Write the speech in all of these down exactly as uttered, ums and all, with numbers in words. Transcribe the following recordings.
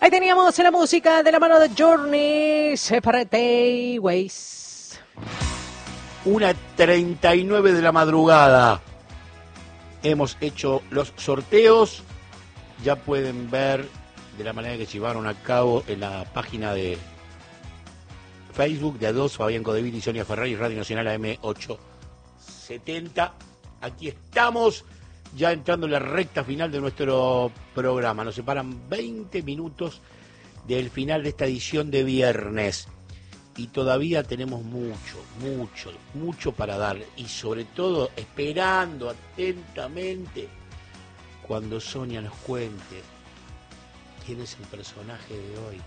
Ahí teníamos la música de la mano de Journey, Separate Ways. Una treinta y nueve de la madrugada. Hemos hecho los sorteos. Ya pueden ver de la manera que llevaron a cabo en la página de Facebook de A dos, Fabián Codeville y Sonia Ferrari, Radio Nacional A M ochocientos setenta. Aquí estamos, ya entrando en la recta final de nuestro programa. Nos separan veinte minutos del final de esta edición de viernes. Y todavía tenemos mucho, mucho, mucho para dar. Y sobre todo esperando atentamente cuando Sonia nos cuente quién es el personaje de hoy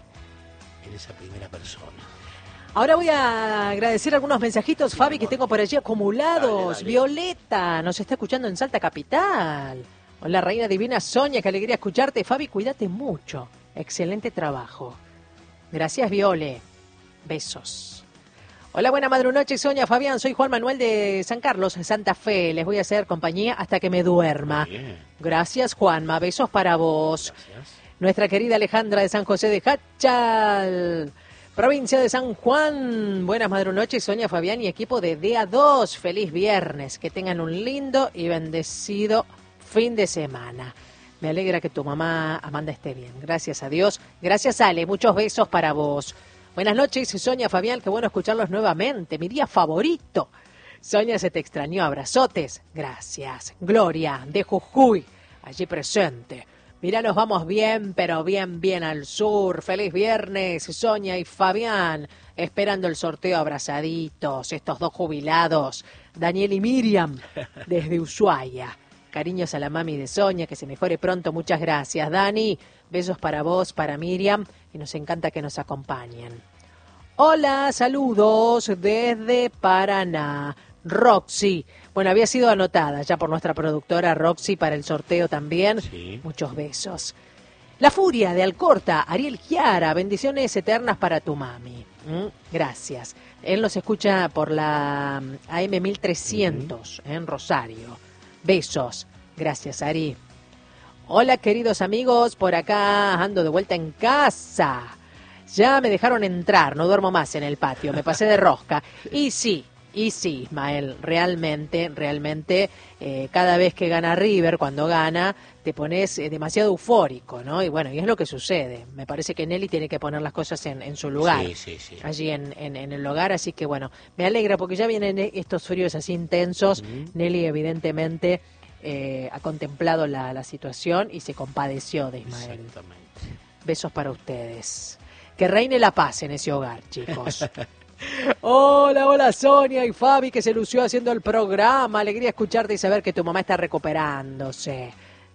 en esa primera persona. Ahora voy a agradecer algunos mensajitos, sí, Fabi, que tengo por allí acumulados. Dale, dale. Violeta nos está escuchando en Salta Capital. Hola, reina divina Sonia, qué alegría escucharte. Fabi, cuídate mucho. Excelente trabajo. Gracias, Viole. Besos. Hola, buena madrunoche, Sonia, Fabián. Soy Juan Manuel de San Carlos, Santa Fe. Les voy a hacer compañía hasta que me duerma. Gracias, Juanma. Besos para vos. Gracias. Nuestra querida Alejandra de San José de Hachal, provincia de San Juan. Buenas madrunoches, Sonia, Fabián y equipo de D A dos. Feliz viernes. Que tengan un lindo y bendecido fin de semana. Me alegra que tu mamá Amanda esté bien. Gracias a Dios. Gracias, Ale. Muchos besos para vos. Buenas noches, Sonia, Fabián. Qué bueno escucharlos nuevamente. Mi día favorito. Sonia, se te extrañó. Abrazotes. Gracias. Gloria, de Jujuy, allí presente. Mirá, nos vamos bien, pero bien, bien al sur. Feliz viernes, Sonia y Fabián. Esperando el sorteo abrazaditos, estos dos jubilados. Daniel y Miriam, desde Ushuaia. Cariños a la mami de Sonia, que se mejore pronto. Muchas gracias, Dani. Besos para vos, para Miriam. Y nos encanta que nos acompañen. Hola, saludos desde Paraná. Roxy. Bueno, había sido anotada ya por nuestra productora Roxy para el sorteo también. Sí. Muchos besos. La Furia de Alcorta, Ariel Chiara, bendiciones eternas para tu mami. ¿Mm? Gracias. Él nos escucha por la A M mil trescientos uh-huh. en Rosario. Besos. Gracias, Ari. Hola, queridos amigos, por acá ando de vuelta en casa. Ya me dejaron entrar, no duermo más en el patio, me pasé de rosca. Y sí. Y sí, Ismael, realmente, realmente, eh, cada vez que gana River, cuando gana, te pones eh, demasiado eufórico, ¿no? Y bueno, y es lo que sucede. Me parece que Nelly tiene que poner las cosas en, en su lugar, sí, sí, sí. allí en, en, en el hogar. Así que bueno, me alegra porque ya vienen estos fríos así intensos. Uh-huh. Nelly evidentemente eh, ha contemplado la, la situación y se compadeció de Ismael. Exactamente. Besos para ustedes. Que reine la paz en ese hogar, chicos. Hola, hola Sonia y Fabi, que se lució haciendo el programa. Alegría escucharte y saber que tu mamá está recuperándose.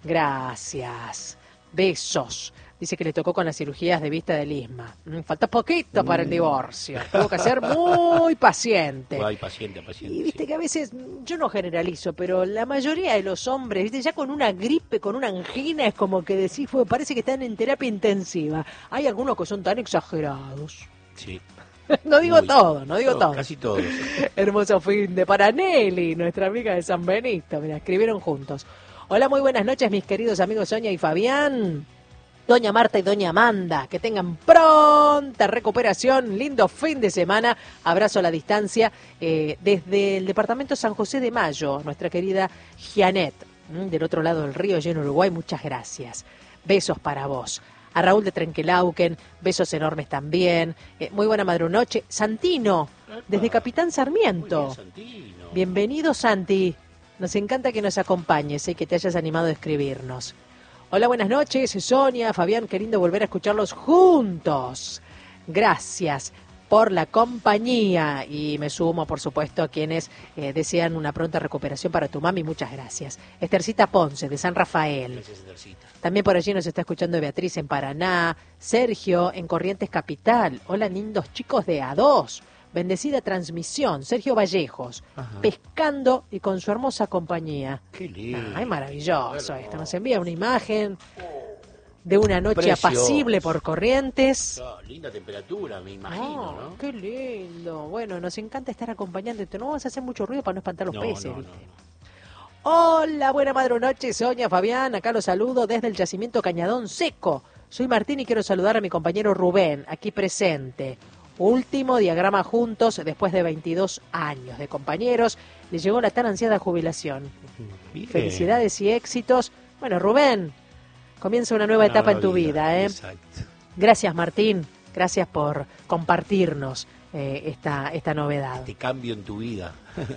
Gracias. Besos. Dice que le tocó con las cirugías de vista del Isma. Falta poquito para el divorcio. Tuvo que ser muy paciente. Ay, paciente, paciente. Y viste sí. que a veces, yo no generalizo, pero la mayoría de los hombres, viste, ya con una gripe, con una angina, es como que decís, fue, parece que están en terapia intensiva. Hay algunos que son tan exagerados. Sí. No digo Muy, todo, no digo todo. todo. Casi todos. Hermoso fin de para Nelly, nuestra amiga de San Benito. Mira, escribieron juntos. Hola, muy buenas noches, mis queridos amigos Sonia y Fabián. Doña Marta y Doña Amanda, que tengan pronta recuperación, lindo fin de semana. Abrazo a la distancia eh, desde el departamento San José de Mayo, nuestra querida Janet, del otro lado del río, allí en Uruguay. Muchas gracias. Besos para vos. A Raúl de Trenquelauquen, besos enormes también. Eh, muy buena madrunoche. Santino, desde Capitán Sarmiento. Muy bien, Santino. Bienvenido, Santi. Nos encanta que nos acompañes y que te hayas animado a escribirnos. Hola, buenas noches, Sonia, Fabián, qué lindo volver a escucharlos juntos. Gracias por la compañía y me sumo, por supuesto, a quienes eh, desean una pronta recuperación para tu mami. Muchas gracias. Estercita Ponce, de San Rafael. Gracias, Estercita. También por allí nos está escuchando Beatriz en Paraná, Sergio en Corrientes Capital. Hola, lindos chicos de A dos. Bendecida transmisión, Sergio Vallejos, ajá, pescando y con su hermosa compañía. Qué lindo. Ay, maravilloso esto. Nos envía una imagen de una noche precioso, apacible por Corrientes. Oh, linda temperatura, me imagino, oh, ¿no? Qué lindo. Bueno, nos encanta estar acompañándote. No vamos a hacer mucho ruido para no espantar los no, peces, no, ¿viste? No, no. Hola, buena madrunoche, Sonia, Fabián. Acá los saludo desde el yacimiento Cañadón Seco. Soy Martín y quiero saludar a mi compañero Rubén, aquí presente. Último diagrama juntos después de veintidós años de compañeros. Le llegó la tan ansiada jubilación. Bien. Felicidades y éxitos. Bueno, Rubén, comienza una nueva, nueva etapa en tu vida. vida ¿eh? Exacto. Gracias, Martín. Gracias por compartirnos eh, esta, esta novedad. Este cambio en tu vida.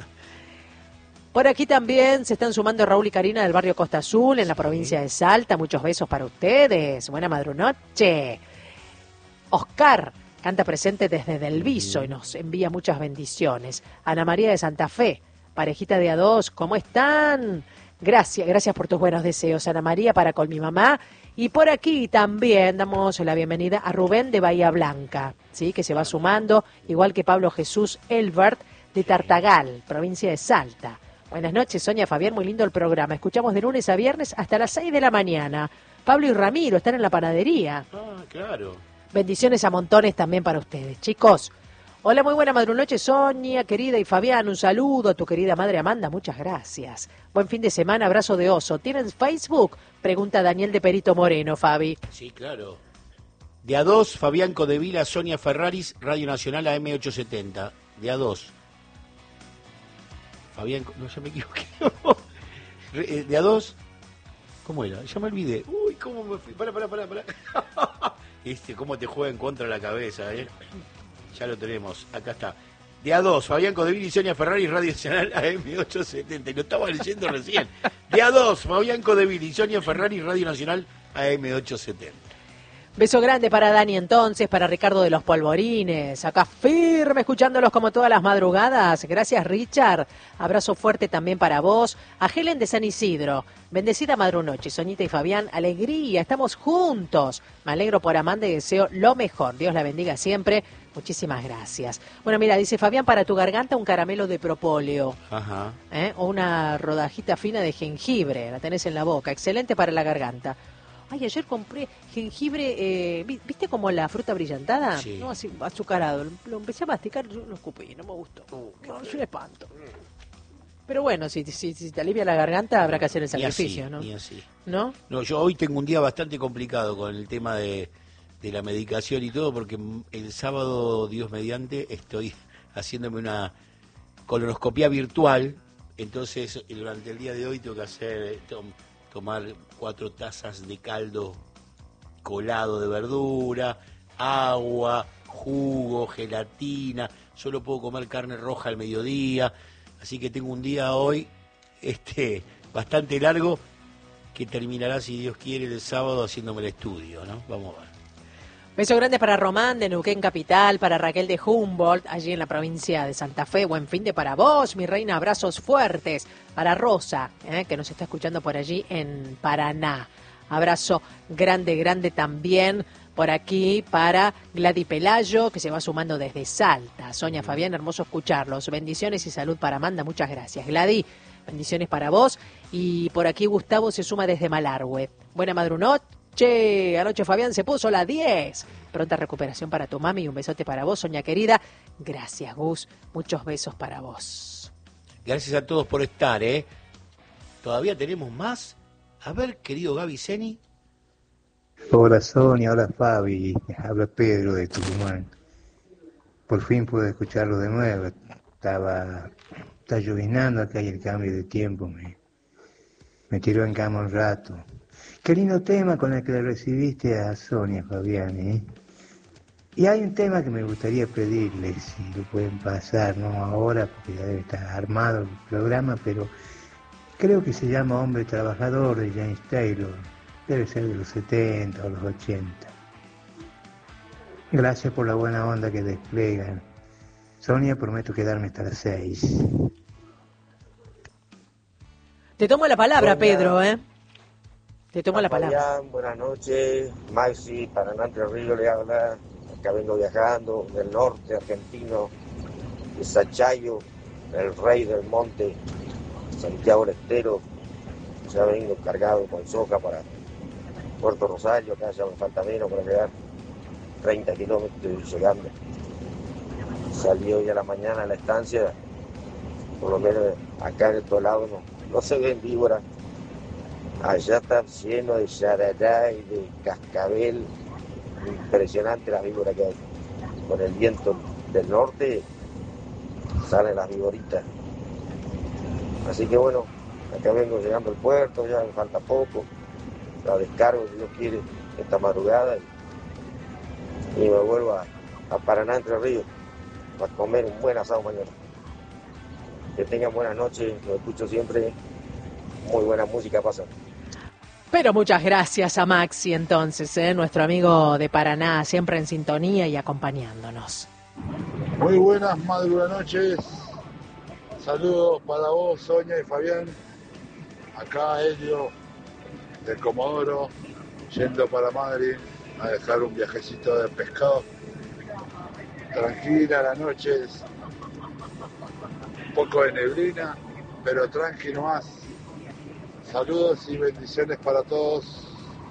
Por aquí también se están sumando Raúl y Karina del barrio Costa Azul, en la sí. provincia de Salta. Muchos besos para ustedes. Buena madrunoche. Oscar canta presente desde Del Viso y nos envía muchas bendiciones. Ana María de Santa Fe, parejita de a dos, ¿cómo están? Gracias, gracias por tus buenos deseos, Ana María, para con mi mamá. Y por aquí también damos la bienvenida a Rubén de Bahía Blanca, ¿sí? Que se va sumando, igual que Pablo Jesús Elbert de Tartagal, provincia de Salta. Buenas noches, Sonia, Fabián, muy lindo el programa. Escuchamos de lunes a viernes hasta las seis de la mañana. Pablo y Ramiro están en la panadería. Ah, claro. Bendiciones a montones también para ustedes, chicos. Hola, muy buena madrunoche, Sonia, querida, y Fabián, un saludo a tu querida madre Amanda, muchas gracias. Buen fin de semana, abrazo de oso. ¿Tienen Facebook? Pregunta Daniel de Perito Moreno, Fabi. Sí, claro. De a dos, Fabián Codevila, Sonia Ferraris, Radio Nacional A M ochocientos setenta. De a dos. Fabián, no, ya me equivoqué. De a dos, ¿cómo era? Ya me olvidé. Uy, cómo me fui. Pará, pará, pará, pará. Este, cómo te juega en contra la cabeza, ¿eh? Ya lo tenemos, acá está. De a dos, Fabián Codevila y Sonia Ferrari, Radio Nacional A M ochocientos setenta. Lo estaba leyendo recién. De a dos, Fabián Codevila y Sonia Ferrari, Radio Nacional A M ochocientos setenta. Beso grande para Dani entonces, para Ricardo de los Polvorines, acá firme escuchándolos como todas las madrugadas. Gracias, Richard. Abrazo fuerte también para vos. A Helen de San Isidro, bendecida madrunoche, Soñita y Fabián, alegría, estamos juntos. Me alegro por Amanda y deseo lo mejor. Dios la bendiga siempre. Muchísimas gracias. Bueno, mira, dice Fabián, para tu garganta un caramelo de propóleo. Ajá. ¿Eh? O una rodajita fina de jengibre, la tenés en la boca. Excelente para la garganta. Ay, ayer compré jengibre, eh, ¿viste como la fruta brillantada? Sí. No, así, azucarado. Lo empecé a masticar, yo lo escupí, no me gustó. Uh, no, es un espanto. Pero bueno, si, si, si te alivia la garganta, habrá que hacer el sacrificio, ni así, ¿no? Ni así. ¿No? No, yo hoy tengo un día bastante complicado con el tema de, de la medicación y todo, porque el sábado, Dios mediante, estoy haciéndome una colonoscopia virtual. Entonces, durante el día de hoy tengo que hacer... tomar cuatro tazas de caldo colado de verdura, agua, jugo, gelatina. Solo puedo comer carne roja al mediodía, así que tengo un día hoy este bastante largo que terminará, si Dios quiere, el sábado haciéndome el estudio, ¿no? Vamos a ver. Beso grande para Román de Neuquén Capital, para Raquel de Humboldt, allí en la provincia de Santa Fe. Buen fin de para vos, mi reina, abrazos fuertes. Para Rosa, eh, que nos está escuchando por allí en Paraná. Abrazo grande, grande también por aquí para Gladys Pelayo, que se va sumando desde Salta. Sonia, Fabián, hermoso escucharlos. Bendiciones y salud para Amanda, muchas gracias. Gladys, bendiciones para vos. Y por aquí Gustavo se suma desde Malargüe. Buena madrunot. Che, anoche Fabián se puso la diez. Pronta recuperación para tu mami y un besote para vos, Soña querida. Gracias, Gus. Muchos besos para vos. Gracias a todos por estar, ¿eh? ¿Todavía tenemos más? A ver, querido Gaby Seni. Hola, Sonia. Hola, Fabi. Habla Pedro de Tucumán. Por fin pude escucharlo de nuevo. Estaba... Está llovinando acá y el cambio de tiempo me, me tiró en cama un rato. Qué lindo tema con el que le recibiste a Sonia, Fabián, ¿eh? Y hay un tema que me gustaría pedirles, si lo pueden pasar, no ahora, porque ya debe estar armado el programa, pero creo que se llama Hombre Trabajador, de James Taylor. Debe ser de los setenta o los ochenta. Gracias por la buena onda que desplegan. Sonia, prometo quedarme hasta las seis. Te tomo la palabra, Sonia. Pedro, ¿eh? Te tomo la palabra. Fabián, buenas noches. Maxi, Paraná, Entre Ríos le habla. Acá vengo viajando del norte argentino, de Sachayo, el rey del monte, Santiago del Estero. Ya vengo cargado con soja para Puerto Rosario. Acá ya me falta menos para llegar. treinta kilómetros estoy llegando. Salí hoy a la mañana a la estancia. Por lo menos acá en estos lados no, no se ven víboras. Allá está lleno de yarará y de cascabel, impresionante las víboras que hay. Con el viento del norte salen las víboritas. Así que bueno, acá vengo llegando al puerto, ya me falta poco, la descargo si Dios quiere esta madrugada y, y me vuelvo a, a Paraná, Entre Ríos, para comer un buen asado mañana. Que tengan buenas noches, lo escucho siempre, muy buena música pasa. Pero muchas gracias a Maxi entonces, ¿eh? Nuestro amigo de Paraná, siempre en sintonía y acompañándonos. Muy buenas madrugadas noches, saludos para vos, Sonia y Fabián, acá Helio del Comodoro, yendo para Madrid a dejar un viajecito de pescado. Tranquila la noche, un poco de neblina, pero tranquilo más. Saludos y bendiciones para todos.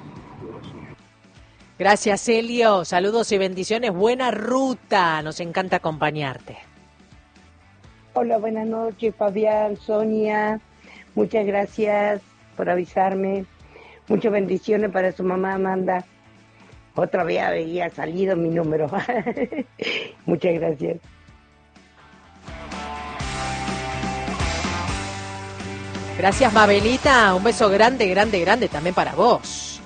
Gracias, Helio. Saludos y bendiciones. Buena ruta. Nos encanta acompañarte. Hola, buenas noches, Fabián, Sonia. Muchas gracias por avisarme. Muchas bendiciones para su mamá Amanda. Otra vez había salido mi número. Muchas gracias. Gracias, Mabelita. Un beso grande, grande, grande también para vos.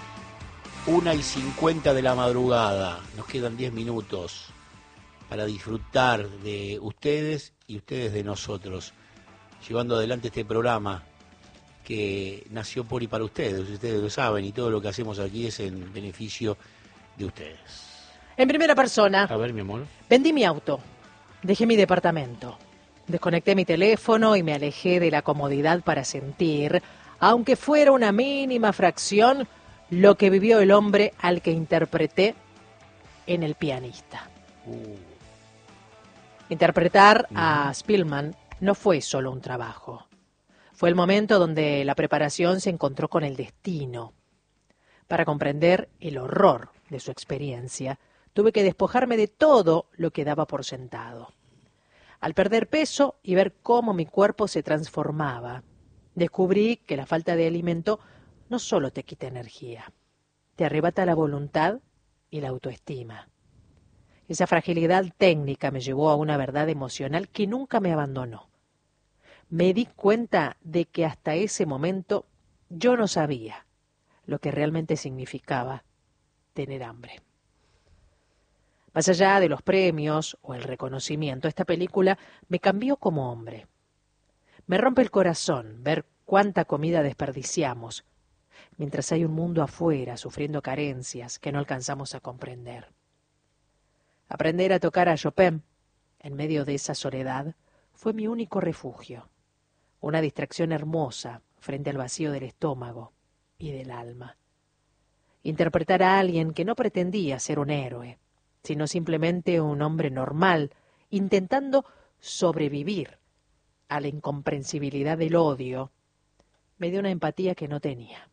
Una y cincuenta de la madrugada. Nos quedan diez minutos para disfrutar de ustedes y ustedes de nosotros, llevando adelante este programa que nació por y para ustedes, ustedes lo saben, y todo lo que hacemos aquí es en beneficio de ustedes. En primera persona. A ver, mi amor. Vendí mi auto, dejé mi departamento, desconecté mi teléfono y me alejé de la comodidad para sentir, aunque fuera una mínima fracción, lo que vivió el hombre al que interpreté en El pianista. Uh. Interpretar uh-huh. a Spielman no fue solo un trabajo. Fue el momento donde la preparación se encontró con el destino. Para comprender el horror de su experiencia, tuve que despojarme de todo lo que daba por sentado. Al perder peso y ver cómo mi cuerpo se transformaba, descubrí que la falta de alimento no solo te quita energía, te arrebata la voluntad y la autoestima. Esa fragilidad técnica me llevó a una verdad emocional que nunca me abandonó. Me di cuenta de que hasta ese momento yo no sabía lo que realmente significaba tener hambre. Más allá de los premios o el reconocimiento, esta película me cambió como hombre. Me rompe el corazón ver cuánta comida desperdiciamos, mientras hay un mundo afuera sufriendo carencias que no alcanzamos a comprender. Aprender a tocar a Chopin en medio de esa soledad fue mi único refugio. Una distracción hermosa frente al vacío del estómago y del alma. Interpretar a alguien que no pretendía ser un héroe, sino simplemente un hombre normal, intentando sobrevivir a la incomprensibilidad del odio, me dio una empatía que no tenía.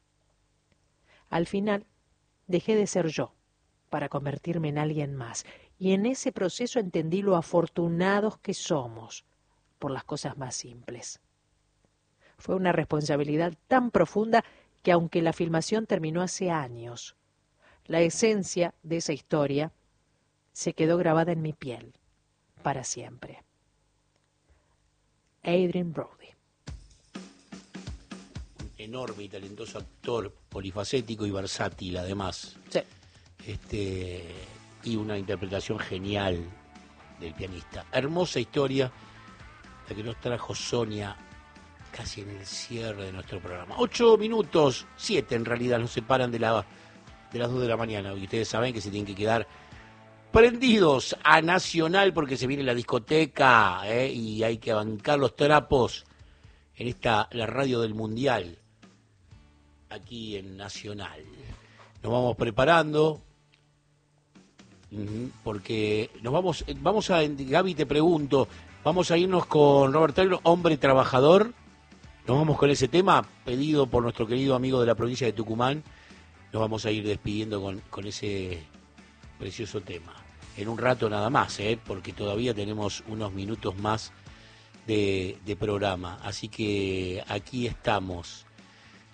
Al final, dejé de ser yo para convertirme en alguien más, y en ese proceso entendí lo afortunados que somos por las cosas más simples. Fue una responsabilidad tan profunda que aunque la filmación terminó hace años, la esencia de esa historia se quedó grabada en mi piel para siempre. Adrien Brody. Un enorme y talentoso actor, polifacético y versátil además. Sí. Este, y una interpretación genial del pianista. Hermosa historia la que nos trajo Sonia casi en el cierre de nuestro programa. Ocho minutos, siete en realidad, nos separan de, la, de las dos de la mañana. Y ustedes saben que se tienen que quedar prendidos a Nacional porque se viene la discoteca, ¿eh? Y hay que bancar los trapos en esta, la radio del Mundial, aquí en Nacional. Nos vamos preparando porque nos vamos, vamos a, Gaby, te pregunto, vamos a irnos con Robert Taylor, Hombre Trabajador. Nos vamos con ese tema, pedido por nuestro querido amigo de la provincia de Tucumán. Nos vamos a ir despidiendo con, con ese precioso tema. En un rato nada más, ¿eh? Porque todavía tenemos unos minutos más de, de programa. Así que aquí estamos.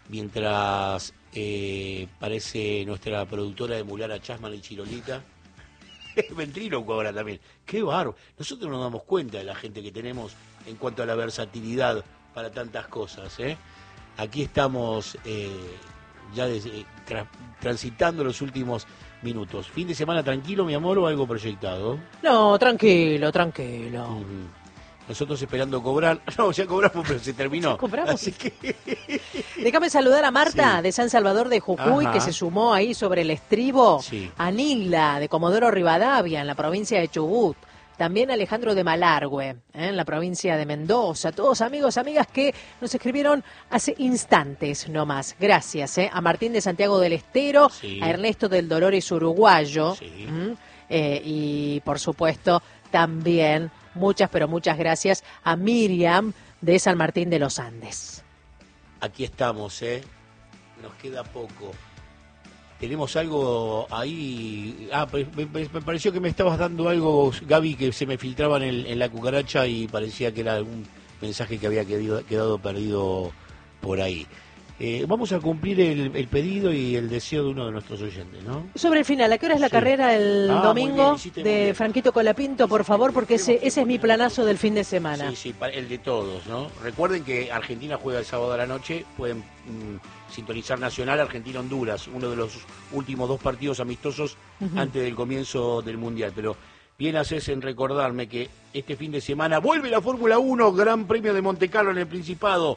mientras eh, parece nuestra productora de Mulara Chasman y Chirolita. Es ventríloco ahora también. Qué bárbaro. Nosotros nos damos cuenta de la gente que tenemos en cuanto a la versatilidad para tantas cosas, ¿eh? Aquí estamos eh, ya des, eh, tra, transitando los últimos minutos. ¿Fin de semana tranquilo, mi amor, o algo proyectado? No, tranquilo, tranquilo. Uh-huh. Nosotros esperando cobrar. No, ya cobramos, pero se terminó. ¿Ya cobramos? Así que... Déjame saludar a Marta, sí, de San Salvador de Jujuy, ajá, que se sumó ahí sobre el estribo. Sí. A Nila, de Comodoro Rivadavia, en la provincia de Chubut. También Alejandro de Malargüe, ¿eh? en la provincia de Mendoza. Todos amigos, amigas que nos escribieron hace instantes nomás. Gracias ¿eh? a Martín de Santiago del Estero, sí, a Ernesto del Dolores Uruguayo. Sí. Eh, y por supuesto también muchas, pero muchas gracias a Miriam de San Martín de los Andes. Aquí estamos, ¿eh? Nos queda poco. Tenemos algo ahí. Ah, me, me, me pareció que me estabas dando algo, Gaby, que se me filtraba en, el, en la cucaracha y parecía que era algún mensaje que había quedado, quedado perdido por ahí. Eh, vamos a cumplir el, el pedido y el deseo de uno de nuestros oyentes, ¿no? Sobre el final, ¿a qué hora es la sí. carrera el ah, domingo bien, de Franquito Colapinto, por favor? Porque ese, ese es mi planazo del fin de semana. Sí, sí, el de todos, ¿no? Recuerden que Argentina juega el sábado a la noche, pueden mmm, sintonizar Nacional Argentina-Honduras, uno de los últimos dos partidos amistosos uh-huh. antes del comienzo del Mundial, pero... Bien haces en recordarme que este fin de semana vuelve la Fórmula uno, Gran Premio de Montecarlo en el Principado.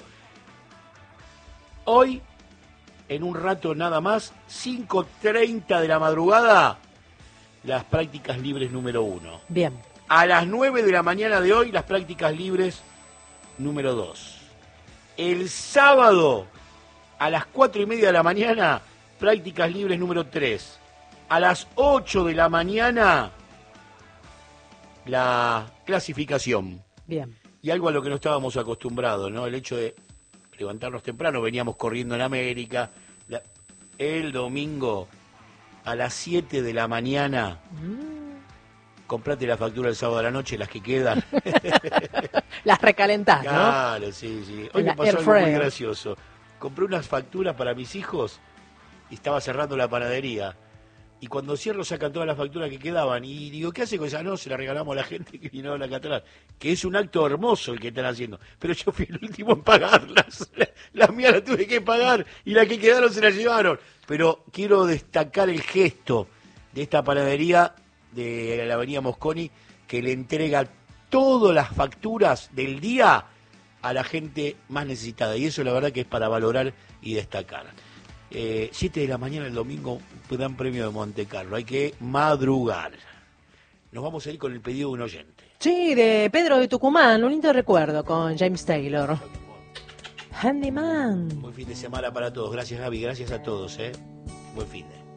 Hoy, en un rato nada más, cinco treinta de la madrugada, las prácticas libres número uno. Bien. A las nueve de la mañana de hoy, las prácticas libres número dos. El sábado, a las cuatro y media de la mañana, prácticas libres número tres. A las ocho de la mañana, la clasificación. Bien. Y algo a lo que no estábamos acostumbrados, ¿no? El hecho de levantarnos temprano, veníamos corriendo en América. La, el domingo a las siete de la mañana, mm. comprate la factura el sábado a la noche, las que quedan. Las recalentás, ¿no? Claro, sí, sí. Hoy me pasó algo muy gracioso. Compré unas facturas para mis hijos y estaba cerrando la panadería. Y cuando cierro sacan todas las facturas que quedaban. Y digo, ¿qué hace con esa? No, se la regalamos a la gente que vino acá atrás. Que es un acto hermoso el que están haciendo. Pero yo fui el último en pagarlas. Las mías las tuve que pagar y las que quedaron se las llevaron. Pero quiero destacar el gesto de esta panadería de la avenida Mosconi, que le entrega todas las facturas del día a la gente más necesitada. Y eso la verdad que es para valorar y destacar. Eh, siete de la mañana el domingo, Gran Premio de Montecarlo. Hay que madrugar. Nos vamos a ir con el pedido de un oyente. Sí, de Pedro de Tucumán, un lindo recuerdo con James Taylor. Handyman. Buen fin de semana para todos. Gracias, Gaby. Gracias a todos. ¿eh? Buen fin de